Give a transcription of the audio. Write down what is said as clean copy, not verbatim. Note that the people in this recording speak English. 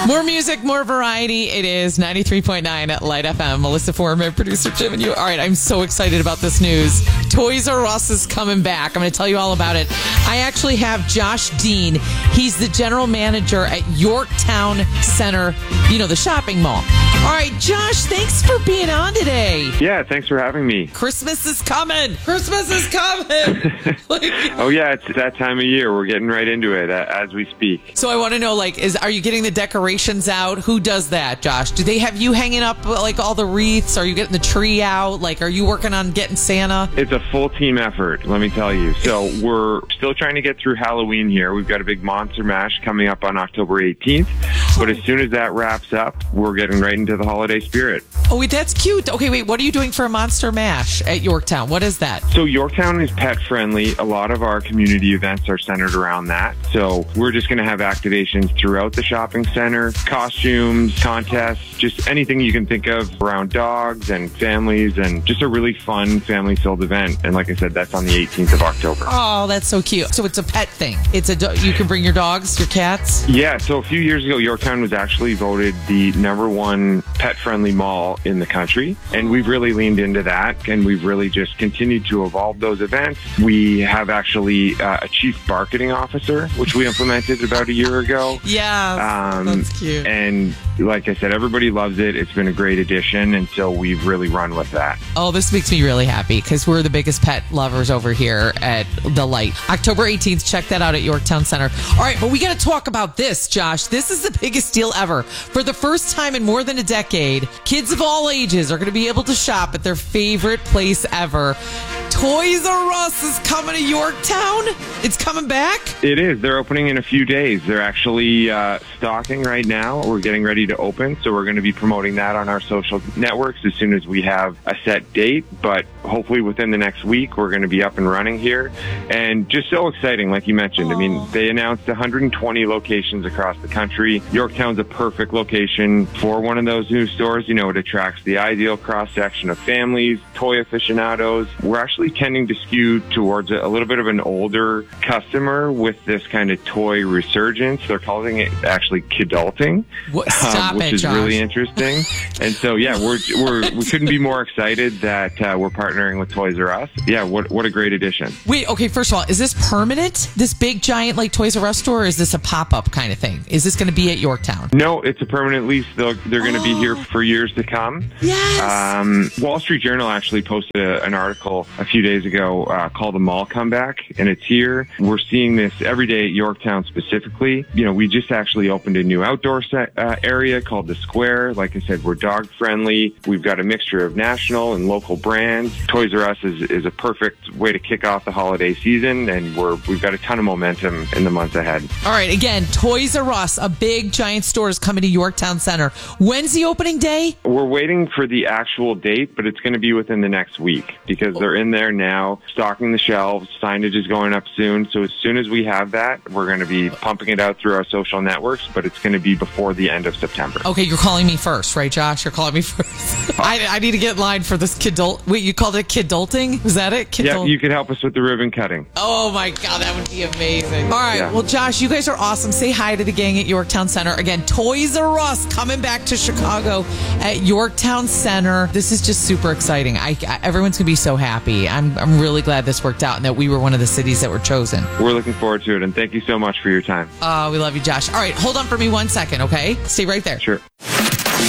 More music, more variety. It is 93.9 at Light FM. Melissa Foreman, producer Jim and you. All right, I'm so excited about this news. Toys R Us is coming back. I'm going to tell you all about it. I actually have Josh Dean. He's the general manager at Yorktown Center, the shopping mall. All right, Josh, thanks for being on today. Yeah, thanks for having me. Christmas is coming. Christmas is coming. Oh, yeah, it's that time of year. We're getting right into it as we speak. So I want to know, are you getting the decorations out? Who does that, Josh? Do they have you hanging up, all the wreaths? Are you getting the tree out? Are you working on getting Santa? It's a full team effort, let me tell you. So we're still trying to get through Halloween here. We've got a big Monster Mash coming up on October 18th. But as soon as that wraps up, we're getting right into the holiday spirit. Oh, wait, that's cute. Okay, wait, what are you doing for a Monster Mash at Yorktown? What is that? So Yorktown is pet friendly. A lot of our community events are centered around that. So we're just going to have activations throughout the shopping center, costumes, contests, just anything you can think of around dogs and families, and just a really fun family-filled event. And like I said, that's on the 18th of October. Oh, that's so cute. So it's a pet thing. You can bring your dogs, your cats? Yeah, so a few years ago, Yorktown was actually voted the #1 pet-friendly mall in the country. And we've really leaned into that, and we've really just continued to evolve those events. We have actually a chief marketing officer, which we implemented about a year ago. Yeah, that's cute. And like I said, everybody loves it. It's been a great addition, and so we've really run with that. Oh, this makes me really happy because we're the biggest pet lovers over here at The Light. October 18th, check that out at Yorktown Center. All right, but we got to talk about this, Josh. This is the biggest deal ever. For the first time in more than a decade, kids of all ages are going to be able to shop at their favorite place ever. Toys R Us is coming to Yorktown. It's coming back? It is. They're opening in a few days. They're actually stocking right now. We're getting ready to open, so we're going to be promoting that on our social networks as soon as we have a set date. But hopefully within the next week, we're going to be up and running here. And just so exciting, like you mentioned. I mean, they announced 120 locations across the country. Yorktown's a perfect location for one of those new stores. It attracts the ideal cross-section of families, toy aficionados. We're actually tending to skew towards a little bit of an older customer with this kind of toy resurgence. They're calling it actually kidulting, which is really interesting. And so, yeah, we couldn't be more excited that we're partnering with Toys R Us. Yeah, what a great addition. Wait, okay, first of all, is this permanent? This big, giant, Toys R Us store, or is this a pop-up kind of thing? Is this going to be at Yorktown? No, it's a permanent lease. They're going to be here for years to come. Yes! Wall Street Journal actually posted an article a few days ago called The Mall Comeback, and it's here. We're seeing this every day at Yorktown specifically. We just actually opened a new outdoor area called The Square. Like I said, we're dog friendly. We've got a mixture of national and local brands. Toys R Us is a perfect way to kick off the holiday season, and we've got a ton of momentum in the months ahead. All right, again, Toys R Us, a big giant store is coming to Yorktown Center. When's the opening day? We're waiting for the actual date, but it's going to be within the next week because they're in there now, stocking the shelves. Signage is going up soon. So as soon as we have that, we're going to be pumping it out through our social networks, but it's going to be before the end of September. Okay, you're calling me first, right, Josh? You're calling me first. I need to get in line for this kidult. Wait, you called it kidulting? Was that it? Yeah, you could help us with the ribbon cutting. Oh, my God, that would be amazing. All right, Well, Josh, you guys are awesome. Say hi to the gang at Yorktown Center. Again, Toys R Us coming back to Chicago at Yorktown Center. This is just super exciting. Everyone's going to be so happy. I'm really glad this worked out and that we were one of the cities that were chosen. We're looking forward to it, and thank you so much for your time. We love you, Josh. All right, hold on for me 1 second, okay? Stay right there. Sure.